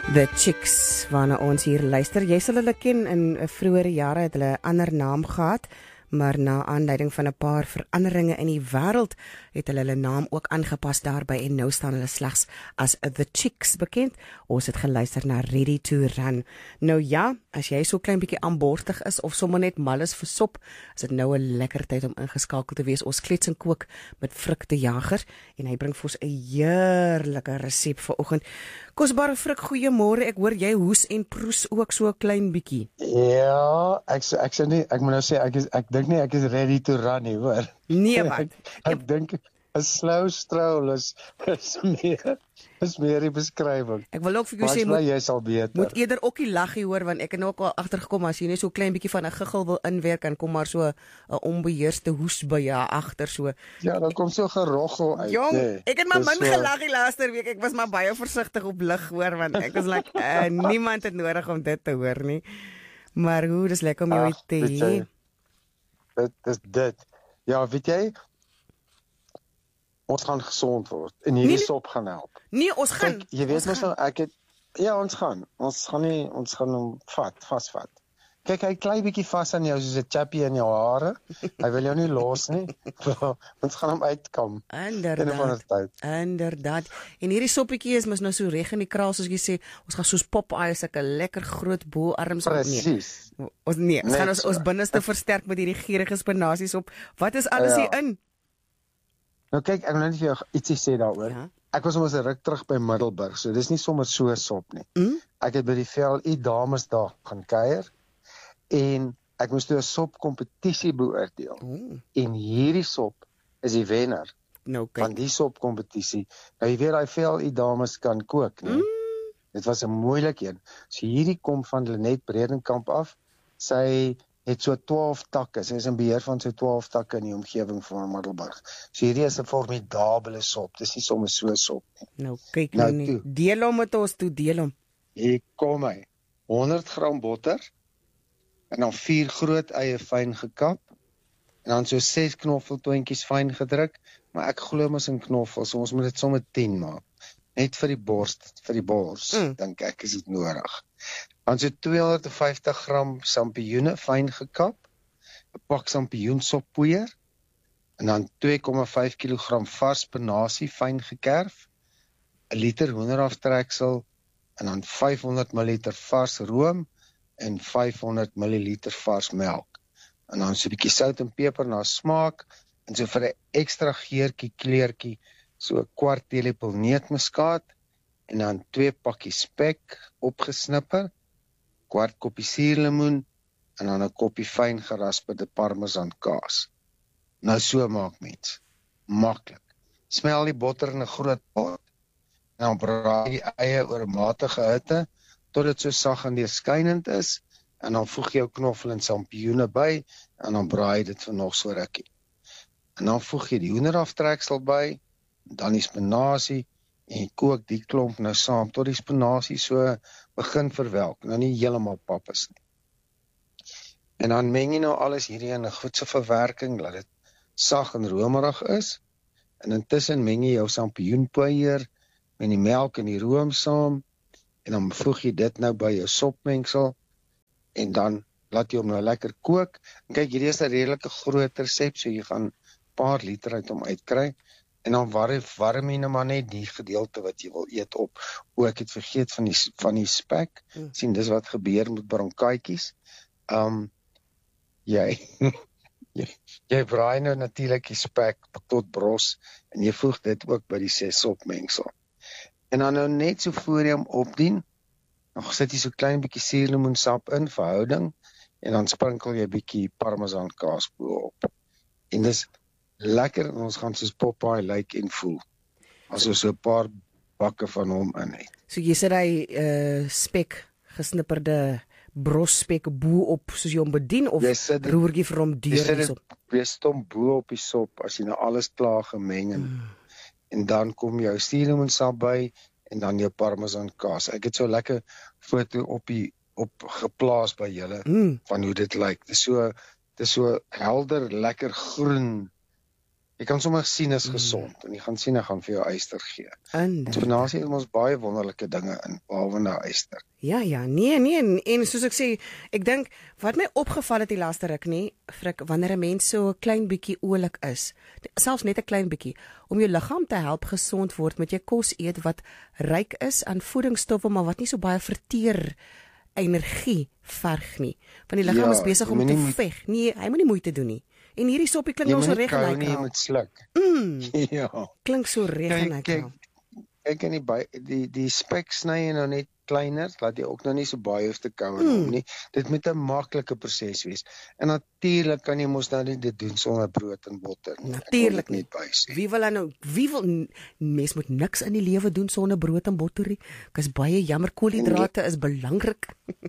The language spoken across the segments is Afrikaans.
The Chicks, waarna ons hier luister. Jy sal hulle ken, in vroeëre jare het hulle 'n ander naam gehad, maar na aanleiding van 'n paar veranderinge in die wêreld het hulle naam ook aangepas daarby en nou staan hulle slegs as The Chicks bekend. Ons het geluister na Ready to Run. Nou ja, as jy so klein bietjie aanboortig is of sommer net mal is vir sop, is dit nou 'n lekker tyd om ingeskakel te wees. Ons klets en kook met Frik de Jager en hy bring vir ons 'n heerlike resep vir oggend. Kosbare Frik, goeiemôre. Ek hoor jy hoes en proes ook so 'n klein bietjie. Ja, ek moet nou sê ek dink nie ek is ready to run nie, hoor. Nee, wat? Ek dink 'n slow stroll is meer die beskrywing. Ek wil ook vir jou Maar sê jy sal beter. moet eerder okkie laggie hoor, want ek het nou ook al agtergekom as jy net so 'n klein bietjie van 'n giggel wil inwerk, dan kom maar so 'n onbeheerste hoes by jou agter so. Ja, dan kom so geroggel uit. Jong, nee. ek het my Dis min so- gelaggie laaste week. Ek was maar baie versigtig op lig hoor, want ek was like niemand het nodig om dit te hoor nie. Maar hoe, dis lekker om jou Ag, te weet hê. jy, dit. Ja, weet jy, ons gaan gesond word en hierdie sop gaan help. Nee, ons gaan. Kyk, jy weet ons mos gaan. nou ons gaan hom vasvat. Kyk, hy klei bietjie vas aan jou soos 'n chappie in jou hare. Hy wil jou nie los nie. Ons gaan hom uitkam. Inderdaad. En hierdie soppietjie is mos nou so reg in die kraal, soos jy sê, ons gaan soos Popeye sulke lekker groot boarms op neem. Presies. Ons gaan ons binneste versterk met hierdie geurende spinasies op. Wat is alles hier in? Nou kyk, ek wil net vir jou ietsie sê daaroor. Ja. Ek was mos 'n ruk terug by Middelburg, so dis nie sommer so sop nie. Ek het by die VLI dames daar gaan kuier en ek moes toe 'n sopkompetisie beoordeel. En hierdie sop is die wenner Nou van kyk. die sopkompetisie. Nou jy weet daai VLI dames kan kook, nee. Dit was 'n moeilike een. So hierdie kom van Lenet Bredenkamp af. Sy het so 12 takke. Sy is in beheer van so 12 takke in die omgewing van Middelburg. So hierdie is 'n formidabele sop. Dis nie sommer so sop nie. Nou kyk Nou nou nie. toe. Deel hom met ons toe, deel hom. Hier kom hy. 100 gram botter en dan 4 groot eie fyn gekap en dan so 6 knoffeltoontjies fyn gedruk, maar ek glo mos in knoffels, so ons moet dit sommer 10 maak. Net vir die bors, dink ek is dit nodig. Dan so 250 gram sampioene fyn gekap, 'n pak sampioensoppoeier en dan 2,5 kg vars spinasie fyn gekerf, 'n liter hoenderaftreksel en dan 500 ml vars room en 500 ml vars melk. En dan so 'n bietjie sout en peper na smaak en so vir 'n ekstra geurtjie, kleurtjie, so 'n kwart teelepel neutmuskaat en dan 2 pakkies spek opgesnipper, kwart koppie suurlemoen en dan 'n koppie fyn gerasperde parmesan kaas. Nou so maak mens. Maklik. Smel die botter in 'n groot pot en dan braai die eie oor 'n matige hitte tot dit so sag en deurskynend is en dan voeg jy jou knoffel en sampioene by en dan braai dit vir nog so rukkie. En dan voeg jy die hoenderaftreksel by, dan die spinasie en jy kook die klomp nou saam tot die spinasie so begin verwelk, nou nie heeltemal pap is nie. En dan meng jy nou alles hierdie in 'n goeie verwerking, laat dit sag en romerig is. En intussen meng jy jou sampioenpoeier met die melk en die room saam en dan voeg jy dit nou by jou sopmengsel en dan laat jy hom nou lekker kook. En kyk, hierdie is 'n redelike groot resep, so jy gaan 'n paar liter uit hom uitkry en dan warm jy nou maar net die gedeelte wat jy wil eet op. O, ek het vergeet van die spek. Sien, dis wat gebeur met bronkaaitjies. Jy braai nou natuurlik die spek tot bros en jy voeg dit ook by die sopmengsel. En dan nou net so voor jy hom opdien, dan sit jy so klein bietjie suurlemoensap in vir houding en dan sprinkel jy bietjie parmesan kaas bo-op. En dis lekker en ons gaan soos Popeye lyk en voel. As ons so 'n paar bakke van hom in het. So jy sit hy spek gesnipperde brosspek bo op soos jy hom bedien of roertjie vir hom deur hierso. Jy stom bo op die sop as jy nou alles klaar gemeng en dan kom jou suurlemoensap by en dan jou parmesan kaas. Ek het so lekker foto op geplaas by julle van hoe dit lyk. Dit is so helder, lekker groen Jy kan sommer sien is gesond en jy gaan sien hy gaan vir jou yster gee. Spinasie het ons baie wonderlike dinge in, behalwe nou yster. Ja, nee, en soos ek sê, ek dink, wat my opgeval het die laaste ruk nie, Frik, wanneer 'n mens so 'n klein bietjie oulik is, selfs net 'n klein bietjie, om jou liggaam te help gesond word, moet jy kos eet wat ryk is aan voedingsstowwe, maar wat nie so baie verteer energie verg nie. Want die liggaam is besig om te veg. Nee, hy moet nie moeite doen nie. En hierdie soppie klink nou so reg en jy moet sluk. Ja. Klink so reg en lekker. Kyk in die spek sny jy nou net kleiner, laat jy ook nou nie so baie hoef te kou om nie. Dit moet 'n maklike proses wees. En natuurlik kan jy mos nou nie dit doen sonder brood en botter nie. Natuurlik nie. Wie wil mens moet niks in die lewe doen sonder brood en botter nie. Dis baie jammer, koolhidrate is belangrik.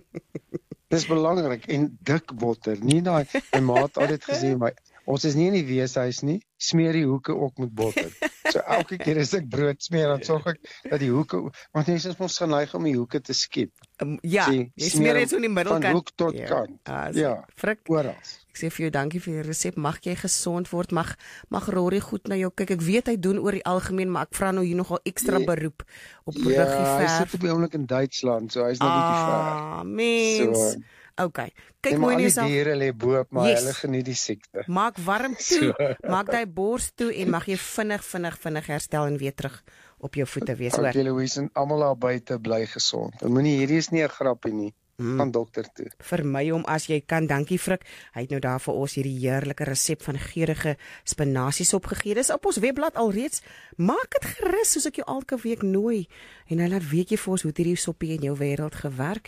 Dis belangrik en dik botter. Nie daai my ma het altyd gesê maar ons is nie in die weeshuis nie, smeer die hoeke ook met botter. So elke keer as ek brood smeer, dan sorg ek dat die hoeke, want mense is mos geneig om die hoeke te skiep. Ja, jy smeer dit so in die middelkant. Van hoek tot kant. Ja, Frik, oral. Ek sê vir jou dankie vir die resep. Mag jy gesond word, mag Rory goed na jou kyk. Ek weet hy doen oor die algemeen, maar ek vra nou hier nogal ekstra beroep op ruggie verf. Hy sit op die oomblik in Duitsland, so hy's nog bietjie ver. Mens. So, okay. Kyk mooi net so. Die diere lê bo, maar hulle geniet die siekte. Maak warm toe, maak daai bors toe en mag jy vinnig herstel en weer terug op jou voete wees, hoor. Okay, Louise, en almal daar buite bly gesond. En moenie, hierdie is nie 'n grappie nie. Van dokter toe. Vermy hom as jy kan. Dankie Frik. Hy het nou daar vir ons hierdie heerlike resep van geurende spinasiesop gegee. Dis op ons webblad alreeds. Maak dit gerus soos ek jou elke week nooi. En nou laat weet jy vir ons hoe hierdie soppie in jou wêreld gewerk.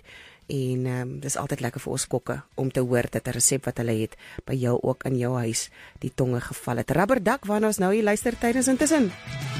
En dis altyd lekker vir ons kokke om te hoor dat 'n resep wat hulle het by jou ook in jou huis die tonge geval het. Rubberdak, waarna ons nou hier luister tydens intussen.